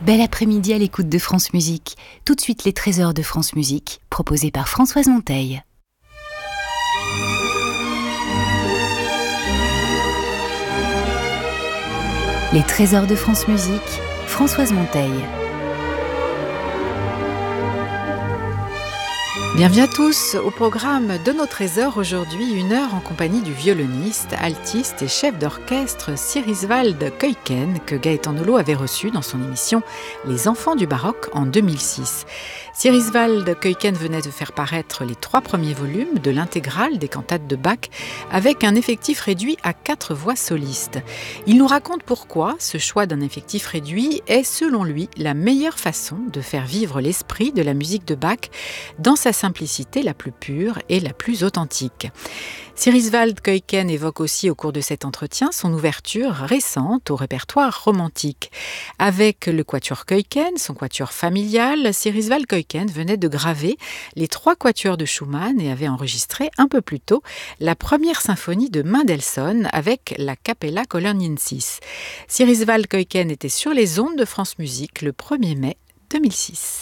Bel après-midi à l'écoute de France Musique. Tout de suite les trésors de France Musique, proposés par Françoise Monteil. Les trésors de France Musique, Françoise Monteil. Bienvenue à tous. Au programme de nos trésors aujourd'hui, 1 heure en compagnie du violoniste, altiste et chef d'orchestre Sirisvald Kuyken que Gaëtan Nolot avait reçu dans son émission Les Enfants du Baroque en 2006. Sirisvald Kuyken venait de faire paraître les 3 premiers volumes de l'intégrale des cantates de Bach avec un effectif réduit à 4 voix solistes. Il nous raconte pourquoi ce choix d'un effectif réduit est selon lui la meilleure façon de faire vivre l'esprit de la musique de Bach dans sa simplicité la plus pure et la plus authentique. Sirisvald Kuyken évoque aussi au cours de cet entretien son ouverture récente au répertoire romantique. Avec le quatuor Kuyken, son quatuor familial, Sirisvald Kuyken venait de graver les 3 quatuors de Schumann et avait enregistré un peu plus tôt la première symphonie de Mendelssohn avec la Capella Coloniensis. Sirisvald Kuyken était sur les ondes de France Musique le 1er mai 2006.